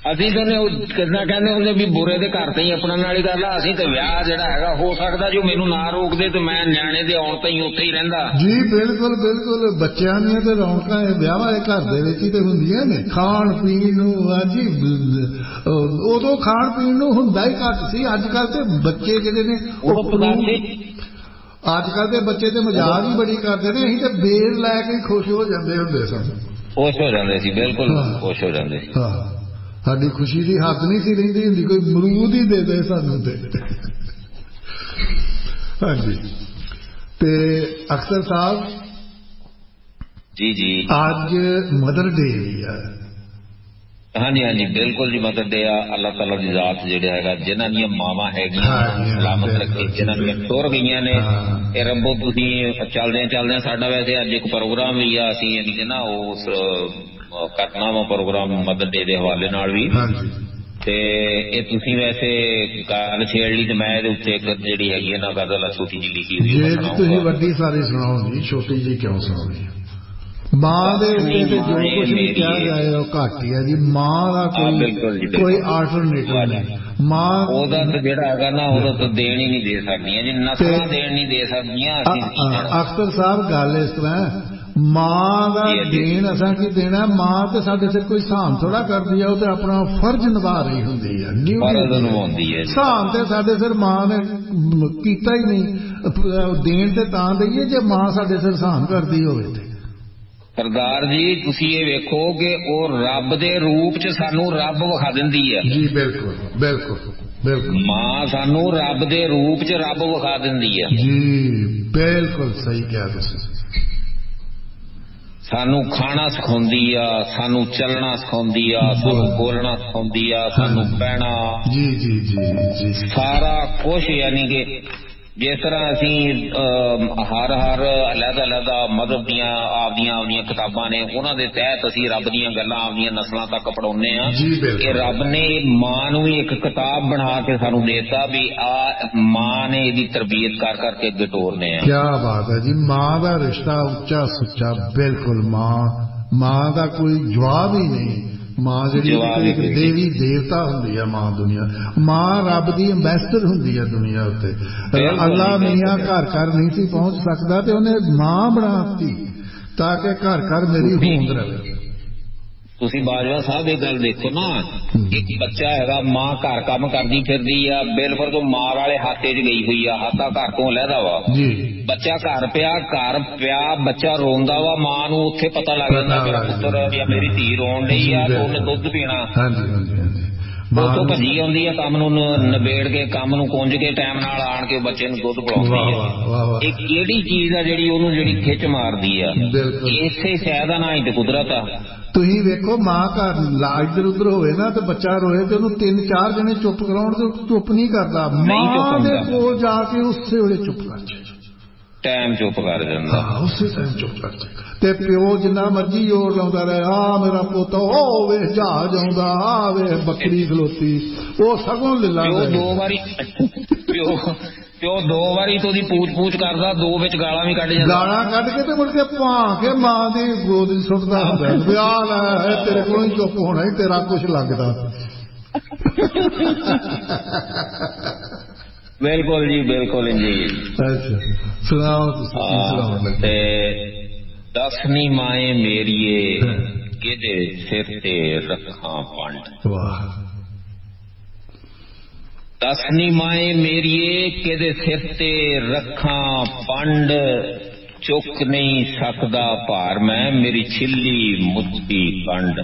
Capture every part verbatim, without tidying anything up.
ਅਸੀਂ ਤਾਂ ਕਿੱਦਾਂ ਕਹਿੰਦੇ ਹੁੰਦੇ ਵੀ ਬੁਰੇ ਦੇ ਘਰ ਤੇ ਹੀ ਆਪਣਾ ਨਾਲ ਹੀ ਗੱਲ ਆ। ਅਸੀਂ ਤੇ ਵਿਆਹ ਜਿਹੜਾ ਹੈਗਾ ਹੋ ਸਕਦਾ ਜੋ ਮੈਨੂੰ ਨਾ ਰੋਕਦੇ ਤੇ ਮੈਂ ਨਿਆਣੇ ਦੇ ਆਉਣ ਤੇ ਹੀ ਉੱਥੇ ਹੀ ਰਹਿੰਦਾ। ਜੀ ਬਿਲਕੁਲ ਬਿਲਕੁਲ। ਬੱਚਿਆਂ ਦੀਆਂ ਤੇ ਰੌਣਕਾਂ ਵਿਆਹਾਂ ਦੇ ਘਰ ਦੇ ਵਿੱਚ ਹੀ ਤੇ ਹੁੰਦੀਆਂ ਨੇ। ਖਾਣ ਪੀਣ ਨੂੰ ਹਾਂਜੀ ਉਦੋਂ ਖਾਣ ਪੀਣ ਨੂੰ ਹੁੰਦਾ ਹੀ ਘੱਟ ਸੀ। ਅੱਜ ਕੱਲ ਤੇ ਬੱਚੇ ਜਿਹੜੇ ਨੇ ਉਹ ਅੱਜ ਕੱਲ ਦੇ ਬੱਚੇ ਤੇ ਮਜ਼ਾਕ ਹੀ ਬੜੀ ਕਰਦੇ ਨੇ। ਅਸੀਂ ਤੇ ਬੇਰ ਲੈ ਕੇ ਖੁਸ਼ ਹੋ ਜਾਂਦੇ ਹੁੰਦੇ ਸਨ। ਖੁਸ਼ ਹੋ ਜਾਂਦੇ ਸੀ ਬਿਲਕੁਲ ਖੁਸ਼ ਹੋ ਜਾਂਦੇ ਸੀ। ਹਾਂ ਸਾਡੀ ਖੁਸ਼ੀ ਦੀ ਹੱਦ ਨਹੀਂ ਸੀ ਰਹਿੰਦੀ ਹੁੰਦੀ। ਕੋਈ ਅਮਰੂਦ ਹੀ ਦੇ ਦੇ ਸਾਨੂੰ ਤੇ। ਹਾਂਜੀ ਤੇ ਅਖਤਰ ਸਾਹਿਬ ਜੀ ਜੀ ਅੱਜ ਮਦਰ ਡੇ ਵੀ ਹੈ। ਹਾਂਜੀ ਹਾਂਜੀ ਬਿਲਕੁਲ ਜੀ ਮਦਰ ਡੇ ਆ। ਅੱਲਾਹ ਤਾਲਾ ਦੀ ਜ਼ਾਤ ਜਿਹੜਾ ਹੈਗਾ ਜਿਨ੍ਹਾਂ ਦੀਆਂ ਮਾਵਾਂ ਹੈਗੀਆਂ ਸਲਾਮਤ ਰੱਖੇ ਜਿਨ੍ਹਾਂ ਦੀਆਂ ਟੁਰ ਗਈਆਂ ਨੇ ਇਹ ਰੱਬੋ ਤੁਸੀਂ ਚੱਲਦਿਆਂ ਚੱਲਦਿਆਂ ਸਾਡਾ ਵੈਸੇ ਅੱਜ ਇੱਕ ਪ੍ਰੋਗਰਾਮ ਵੀ ਆ ਅਸੀਂ ਯਾਨੀ ਕਿ ਨਾ ਉਸ ਕਰਨਾ ਵਾ ਪ੍ਰੋਗਰਾਮ ਮਦਰ ਡੇ ਦੇ ਹਵਾਲੇ ਨਾਲ ਵੀ ਤੇ ਇਹ ਤੁਸੀਂ ਵੈਸੇ ਗੱਲ ਛੇੜ ਲਈ ਤੇ ਮੈਂ ਇਹਦੇ ਉੱਤੇ ਇੱਕ ਜਿਹੜੀ ਹੈਗੀ ਹੈ ਨਾ ਗਜ਼ਲ ਛੋਟੀ ਜਿਹੀ ਲਿਖੀ ਹੋਈ ਜੇ ਤੁਸੀਂ ਵੱਡੀ ਸਾਰੀ ਸੁਣਾਓ ਜੀ ਛੋਟੀ ਜਿਹੀ ਕਿਉਂ ਸੁਣਾਉਣੀ। ਮਾਂ ਦੇ ਉੱਤੇ ਤੇ ਜੋ ਕੁਝ ਵੀ ਕਿਹਾ ਜਾਏ ਉਹ ਘੱਟ ਹੀ ਹੈ ਜੀ। ਮਾਂ ਦਾ ਕੋਈ ਕੋਈ ਆਲਟਰਨੇਟਿਵ ਨਹੀਂ। ਮਾਂ ਉਹਦਾ ਤਾਂ ਜਿਹੜਾ ਹੈਗਾ ਨਾ ਉਹਦਾ ਤਾਂ ਦੇਣ ਹੀ ਨਹੀਂ ਦੇ ਸਕਦੀਆਂ ਜੀ। ਨਸਲਾਂ ਦੇਣ ਨਹੀਂ ਦੇ ਸਕਦੀਆਂ। ਅਖਤਰ ਸਾਹਿਬ ਗੱਲ ਇਸ ਤਰ੍ਹਾਂ ਮਾਂ ਦਾ ਦੇਣ ਅਸਾਂ ਕੀ ਦੇਣਾ। ਮਾਂ ਤੇ ਸਾਡੇ ਸਿਰ ਕੋਈ ਸਾਨ ਥੋੜਾ ਕਰਦੀ ਹੈ। ਉਹ ਤੇ ਆਪਣਾ ਫਰਜ਼ ਨਿਭਾ ਰਹੀ ਹੁੰਦੀ ਹੈ ਨਿਭਾਉਂਦੀ ਹੈ। ਸਾਨ ਤੇ ਸਾਡੇ ਸਿਰ ਮਾਂ ਨੇ ਕੀਤਾ ਹੀ ਨਹੀਂ। ਦੇਣ ਤੇ ਤਾਂ ਦਈਏ ਜੇ ਮਾਂ ਸਾਡੇ ਸਿਰ ਸਾਨ ਕਰਦੀ ਹੋਵੇ ਤੇ। ਸਰਦਾਰ ਜੀ ਤੁਸੀਂ ਇਹ ਵੇਖੋ ਕਿ ਉਹ ਰੱਬ ਦੇ ਰੂਪ ਚ ਸਾਨੂੰ ਰੱਬ ਵਿਖਾ ਦਿੰਦੀ ਹੈ। ਜੀ ਬਿਲਕੁਲ ਬਿਲਕੁਲ ਬਿਲਕੁਲ। ਮਾਂ ਸਾਨੂੰ ਰੱਬ ਦੇ ਰੂਪ ਚ ਰੱਬ ਵਿਖਾ ਦਿੰਦੀ ਹੈ। ਜੀ ਬਿਲਕੁਲ ਸਹੀ ਕਿਹਾ ਤੁਸੀਂ। ਸਾਨੂੰ ਖਾਣਾ ਸਿਖਾਉਂਦੀ ਆ ਸਾਨੂੰ ਚੱਲਣਾ ਸਿਖਾਉਂਦੀ ਆ ਸਾਨੂੰ ਬੋਲਣਾ ਸਿਖਾਉਂਦੀ ਆ ਸਾਨੂੰ ਬਹਿਣਾ ਜੀ ਜੀ ਜੀ ਜੀ ਸਾਰਾ ਕੁਛ ਯਾਨੀ ਕਿ ਜਿਸ ਤਰ੍ਹਾਂ ਅਸੀਂ ਹਰ ਹਰ ਅਲੱਗ ਅਲੱਗ ਮਜ਼ਹਬ ਦੀਆਂ ਆਪਦੀਆਂ ਆਪਦੀਆਂ ਕਿਤਾਬਾਂ ਨੇ ਉਹਨਾਂ ਦੇ ਤਹਿਤ ਅਸੀਂ ਰੱਬ ਦੀਆਂ ਗੱਲਾਂ ਆਪਦੀਆਂ ਨਸਲਾਂ ਤੱਕ ਪੜਾਉਂਦੇ ਹਾਂ ਕਿ ਰੱਬ ਨੇ ਮਾਂ ਨੂੰ ਵੀ ਇੱਕ ਕਿਤਾਬ ਬਣਾ ਕੇ ਸਾਨੂੰ ਦੇਤਾ ਵੀ ਆ ਮਾਂ ਨੇ ਇਹਦੀ ਤਰਬੀਅਤ ਕਰ ਕਰਕੇ ਅੱਗੇ ਤੋਰਨੇ ਆ। ਕਿਆ ਬਾਤ ਹੈ ਜੀ। ਮਾਂ ਦਾ ਰਿਸ਼ਤਾ ਉੱਚਾ ਸੁੱਚਾ ਬਿਲਕੁਲ। ਮਾਂ ਮਾਂ ਦਾ ਕੋਈ ਜਵਾਬ ਹੀ ਨਹੀਂ। ਮਾਂ ਜਿਹੜੀ ਇੱਕ ਦੇਵੀ ਦੇਵਤਾ ਹੁੰਦੀ ਹੈ। ਮਾਂ ਦੁਨੀਆ ਮਾਂ ਰੱਬ ਦੀ ਅੰਬੈਸਡਰ ਹੁੰਦੀ ਹੈ ਦੁਨੀਆ ਉੱਤੇ। ਅੱਲਾ ਮੀਆਂ ਘਰ ਘਰ ਨਹੀਂ ਸੀ ਪਹੁੰਚ ਸਕਦਾ ਤੇ ਉਹਨੇ ਮਾਂ ਬਣਾ ਦਿੱਤੀ ਤਾਂ ਕਿ ਘਰ ਘਰ ਮੇਰੀ ਹੋਂਦ ਰਹੇ। ਤੁਸੀਂ ਬਾਜਵਾ ਸਾਹਿਬ ਇਹ ਗੱਲ ਦੇਖੋ ਨਾ ਇੱਕ ਬੱਚਾ ਹੈਗਾ ਮਾਂ ਘਰ ਕੰਮ ਕਰਦੀ ਫਿਰਦੀ ਆ ਬਿਲਕੁਲ ਤੋਂ ਮਾਂ ਵਾਲੇ ਹਾਤੇ ਚ ਗਈ ਹੋਈ ਆ। ਹਾਤਾ ਘਰ ਤੋਂ ਲਹਿਦਾ ਵਾ ਬੱਚਾ ਘਰ ਪਿਆ ਘਰ ਪਿਆ ਬੱਚਾ ਰੋਂਦਾ ਵਾ ਮਾਂ ਨੂੰ ਉੱਥੇ ਪਤਾ ਲੱਗ ਜਾਂਦਾ ਮੇਰਾ ਪੁੱਤਰ ਜਾਂ ਮੇਰੀ ਧੀ ਰੋਣ ਡਈ ਆ ਤੇ ਉਹਨੇ ਦੁੱਧ ਪੀਣਾ। ਉੱਥੋਂ ਭੱਜੀ ਆਉਂਦੀ ਆ ਕੰਮ ਨੂੰ ਨਿਬੇੜ ਕੇ ਕੰਮ ਨੂੰ ਕੁੰਝ ਕੇ ਟਾਈਮ ਨਾਲ ਆਣ ਕੇ ਬੱਚੇ ਨੂੰ ਦੁੱਧ ਪਿਲਾਉਂਦੀ ਆ। ਇਹ ਕਿਹੜੀ ਚੀਜ਼ ਆ ਜਿਹੜੀ ਉਹਨੂੰ ਜਿਹੜੀ ਖਿੱਚ ਮਾਰਦੀ ਆ। ਇਸੇ ਸ਼ਾਇਦ ਆ ਨਾ ਹੀ ਤੇ ਕੁਦਰਤ ਆ। ਤੁਸੀਂ ਵੇਖੋ ਮਾਂ ਘਰ ਇੱਧਰ ਉੱਧਰ ਹੋਵੇ ਨਾ ਤੇ ਬੱਚਾ ਰੋਏ ਤੇ ਉਹਨੂੰ ਤਿੰਨ ਚਾਰ ਜਣੇ ਚੁੱਪ ਕਰਾਉਣ ਤੇ ਚੁੱਪ ਨਹੀਂ ਕਰਦਾ। ਮਾਂ ਦੇ ਕੋਲ ਜਾ ਕੇ ਉਸੇ ਵੇਲੇ ਚੁੱਪ ਕਰ ਜਾਏ ਟਾਈਮ ਚੁੱਪ ਕਰ ਜਾਂਦਾ ਉਸੇ ਟਾਈਮ ਚੁੱਪ ਕਰ ਜਾਏ। ਤੇ ਪਿਓ ਜਿੰਨਾ ਮਰਜੀ ਜ਼ੋਰ ਲਾਉਂਦਾ ਰਹੇ ਆ ਮੇਰਾ ਪੁੱਤ ਉਹ ਵੇ ਜਹਾਜ਼ ਆਉਂਦਾ ਆ ਵੇ ਬੱਕਰੀ ਖਲੋਤੀ ਉਹ ਸਗੋਂ ਲਿਲਾ ਦੋ ਵਾਰੀ ਪਿਓ ਪਿਓ ਦੋ ਵਾਰੀ ਤੋਂ ਉਹਦੀ ਪੂਛ ਪੂਛ ਕਰਦਾ ਦੋ ਵਿੱਚ ਗਾਲਾਂ ਵੀ ਕੱਢ ਜਾਂਦਾ। ਗਾਲਾਂ ਕੱਢ ਕੇ ਤੇ ਮੁੜ ਕੇ ਭਾਂ ਕੇ ਮਾਂ ਦੀ ਗੋਦ ਸੁੱਟਦਾ ਹੁੰਦਾ ਵਿਆਹ ਲੈ ਤੇਰੇ ਕੋਲੋਂ ਹੀ ਚੁੱਪ ਹੋਣਾ ਹੀ ਤੇਰਾ ਕੁਛ ਲੱਗਦਾ। ਬਿਲਕੁਲ ਜੀ ਬਿਲਕੁਲ ਜੀ। ਅੱਛਾ ਸੁਣਾਓ ਤੁਸੀਂ। ਤੇ ਦਸਵੀਂ ਮਾਏ ਮੇਰੀਏ ਕਿਹਦੇ ਸਿਰ ਤੇ ਰੱਖਾਂ ਪੰਡ। ਵਾਹ। ਦਸਵੀਂ ਮਾਏ ਮੇਰੀਏ ਕਿਹਦੇ ਸਿਰ ਤੇ ਰੱਖਾਂ ਪੰਡ ਚੁੱਕ ਨਹੀਂ ਸਕਦਾ ਭਾਰ ਮੈਂ ਮੇਰੀ ਛਿੱਲੀ ਮੁੱਠੀ ਕੰਡ।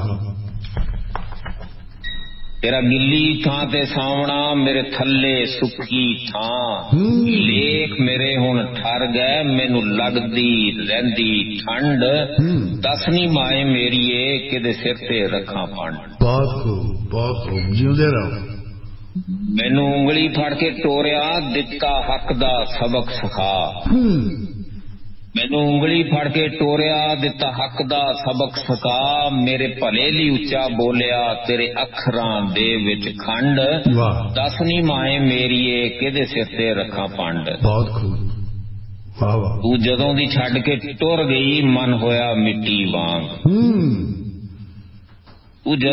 ਤੇਰਾ ਗਿੱਲੀ ਥਾਂ ਤੇ ਸਾਵਣਾ ਮੇਰੇ ਥੱਲੇ ਸੁੱਕੀ ਥਾਂ ਲੇਖ ਮੇਰੇ ਹੁਣ ਠਰ ਗਏ ਮੈਨੂੰ ਲੱਗਦੀ ਰਹਿੰਦੀ ਠੰਡ ਦਸਵੀਂ ਮਾਏ ਮੇਰੀਏ ਕਿਹਦੇ ਸਿਰ ਤੇ ਰੱਖਾਂ ਪੰਡ। ਬਹੁਤ ਖੂਬ ਬਹੁਤ ਖੂਬ ਜਿਉਂਦੇ ਰਹੋ। ਮੈਨੂੰ ਉਂਗਲੀ ਫੜ ਕੇ ਟੋਰਿਆ ਦਿੱਤਾ ਹੱਕ ਦਾ ਸਬਕ ਸਿਖਾ। ਮੈਨੂੰ ਉਂਗਲੀ ਫੜ ਕੇ ਟੋਰਿਆ ਦਿੱਤਾ ਹੱਕ ਦਾ ਸਬਕ ਸਿਖਾ ਮੇਰੇ ਭਲੇ ਲਈ ਉੱਚਾ ਬੋਲਿਆ ਤੇਰੇ ਅੱਖਰਾਂ ਦੇ ਵਿੱਚ ਖੰਡ ਦਸਵੀਂ ਮਾਏ ਮੇਰੀਏ ਕਿਹਦੇ ਸਿਰ ਤੇ ਰੱਖਾਂ ਪੰਡ। ਬਹੁਤ ਖੂਬ ਵਾਹ ਵਾਹ। ਤੂੰ ਜਦੋਂ ਦੀ ਛੱਡ ਕੇ ਟੁਰ ਗਈ ਮਨ ਹੋਇਆ ਮਿੱਟੀ ਵਾਂਗ। ਤੂੰ